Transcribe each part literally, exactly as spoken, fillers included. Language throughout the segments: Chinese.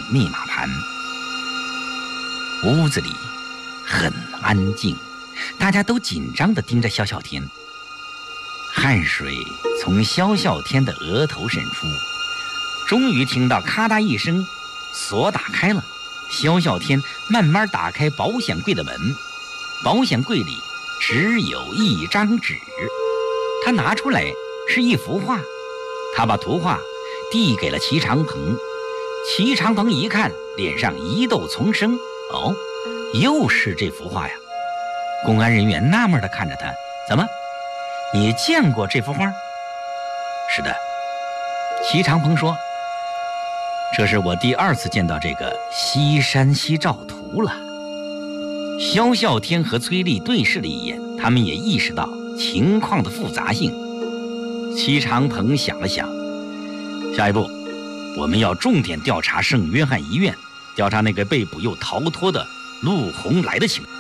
密码盘。屋子里很安静，大家都紧张地盯着萧啸天。汗水从萧啸天的额头渗出，终于听到咔嗒一声，锁打开了。萧啸天慢慢打开保险柜的门，保险柜里只有一张纸，他拿出来是一幅画，他把图画递给了齐长鹏。齐长鹏一看，脸上疑窦丛生。哦，又是这幅画呀！公安人员纳闷地看着他，怎么，你见过这幅画？是的，齐长鹏说，这是我第二次见到这个西山西照图了。萧啸天和崔丽对视了一眼，他们也意识到情况的复杂性。齐长鹏想了想，下一步我们要重点调查圣约翰医院，调查那个被捕又逃脱的陆红来的情况。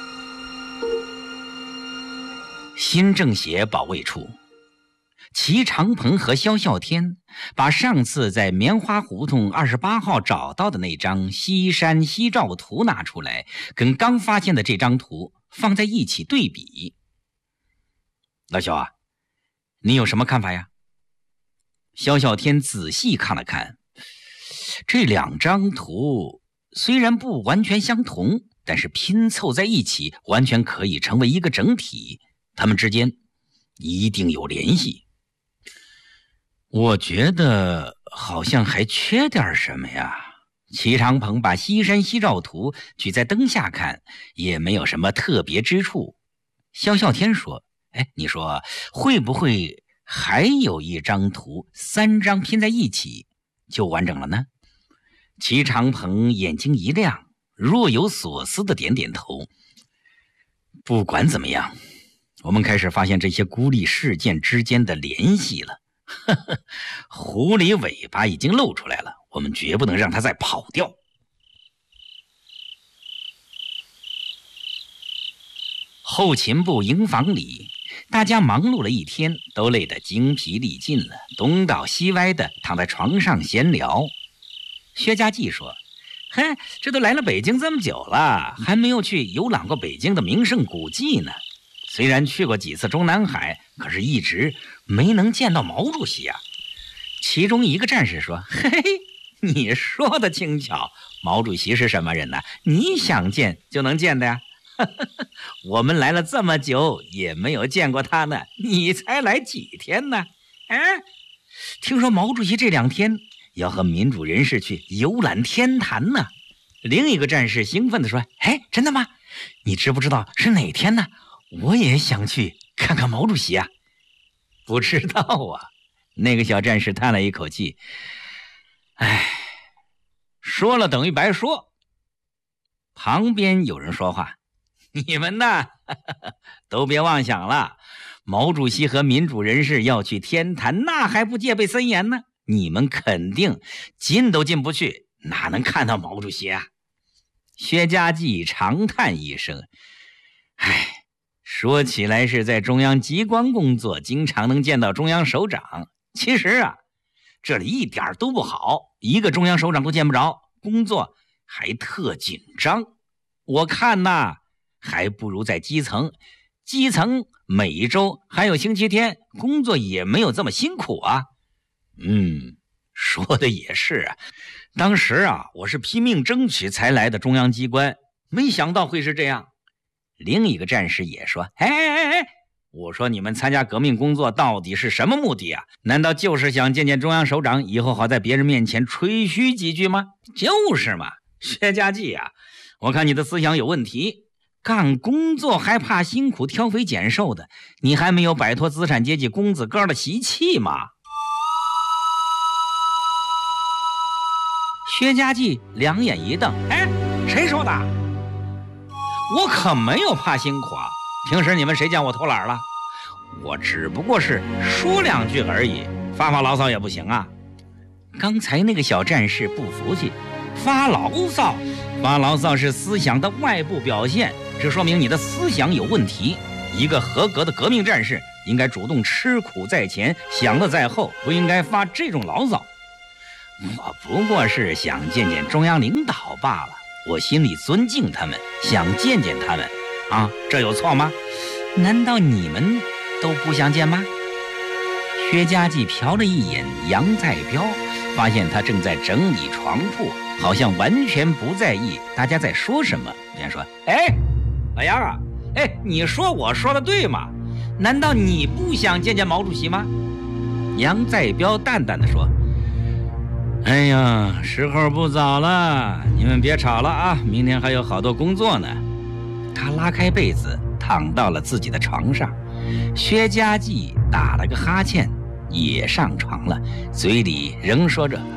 新政协保卫处，齐长鹏和萧啸天把上次在棉花胡同二十八号找到的那张西山西照图拿出来，跟刚发现的这张图放在一起对比。老萧啊，你有什么看法呀？萧啸天仔细看了看，这两张图虽然不完全相同，但是拼凑在一起完全可以成为一个整体，它们之间一定有联系。我觉得好像还缺点什么呀。齐长鹏把西山西照图举在灯下看，也没有什么特别之处。萧啸天说，哎，你说会不会还有一张图，三张拼在一起就完整了呢？齐长鹏眼睛一亮，若有所思的点点头。不管怎么样，我们开始发现这些孤立事件之间的联系了。呵呵，狐狸尾巴已经露出来了，我们绝不能让它再跑掉。后勤部营房里，大家忙碌了一天，都累得精疲力尽了，东倒西歪的躺在床上闲聊。薛家骥说，嘿，这都来了北京这么久了，还没有去游览过北京的名胜古迹呢。虽然去过几次中南海，可是一直没能见到毛主席啊。其中一个战士说，嘿嘿，你说的轻巧，毛主席是什么人呢？你想见就能见的呀。我们来了这么久也没有见过他呢，你才来几天呢？哎，听说毛主席这两天要和民主人士去游览天坛呢。另一个战士兴奋地说，哎，真的吗？你知不知道是哪天呢？我也想去看看毛主席啊。不知道啊。那个小战士叹了一口气，哎，说了等于白说。旁边有人说话，你们呐都别妄想了，毛主席和民主人士要去天坛，那还不戒备森严呢？你们肯定进都进不去，哪能看到毛主席啊？薛家骥长叹一声，唉，说起来是在中央机关工作，经常能见到中央首长，其实啊，这里一点都不好，一个中央首长都见不着，工作还特紧张。我看呐，还不如在基层，基层每周还有星期天，工作也没有这么辛苦啊。嗯，说的也是啊。当时啊，我是拼命争取才来的中央机关，没想到会是这样。另一个战士也说，哎哎哎，我说你们参加革命工作到底是什么目的啊？难道就是想见见中央首长，以后好在别人面前吹嘘几句吗？就是嘛，薛家骥啊，我看你的思想有问题，干工作还怕辛苦挑肥拣瘦的，你还没有摆脱资产阶级公子哥的习气吗？薛家骥两眼一瞪，哎，谁说的？我可没有怕辛苦啊，平时你们谁见我偷懒了？我只不过是说两句而已，发发牢骚也不行啊。刚才那个小战士不服气，发牢骚发牢骚是思想的外部表现，这说明你的思想有问题。一个合格的革命战士应该主动吃苦在前，享乐在后，不应该发这种牢骚。 我不过是想见见中央领导罢了，我心里尊敬他们，想见见他们啊，这有错吗？难道你们都不想见吗？薛家记瞟了一眼杨再彪，发现他正在整理床铺，好像完全不在意大家在说什么，便说：哎，老杨啊，哎，你说我说的对吗？难道你不想见见毛主席吗？杨再彪淡淡的说：哎呀，时候不早了，你们别吵了啊，明天还有好多工作呢。他拉开被子躺到了自己的床上，薛家记打了个哈欠也上床了，嘴里仍说着：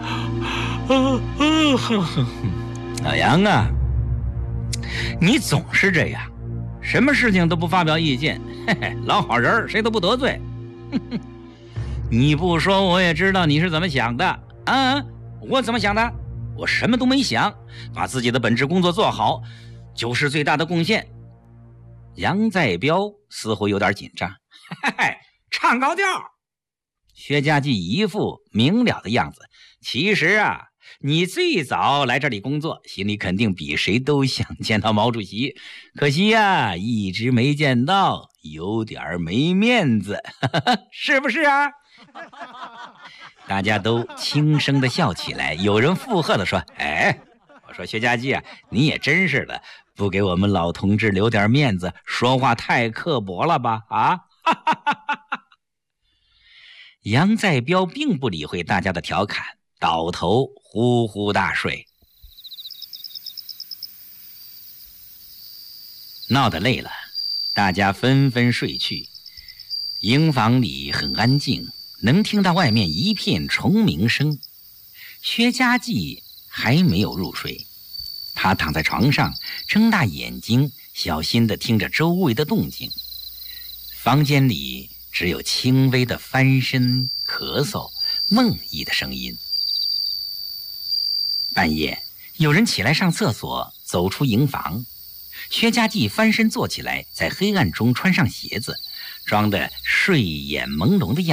老杨啊，你总是这样，什么事情都不发表意见，嘿嘿，老好人谁都不得罪。你不说我也知道你是怎么想的啊？我怎么想的？我什么都没想，把自己的本职工作做好就是最大的贡献。杨再彪似乎有点紧张，嘿嘿，唱高调。薛家记一副明了的样子，其实啊，你最早来这里工作，心里肯定比谁都想见到毛主席，可惜呀、啊，一直没见到，有点没面子，是不是啊？大家都轻声的笑起来，有人附和的说：哎，我说薛家记啊，你也真是的，不给我们老同志留点面子，说话太刻薄了吧啊。杨再彪并不理会大家的调侃，倒头呼呼大睡。闹得累了，大家纷纷睡去。营房里很安静，能听到外面一片虫鸣声。薛家记还没有入睡，他躺在床上，睁大眼睛，小心地听着周围的动静。房间里只有轻微的翻身、咳嗽、梦呓的声音。半夜，有人起来上厕所，走出营房。薛家记翻身坐起来，在黑暗中穿上鞋子，装得睡眼朦胧的样子。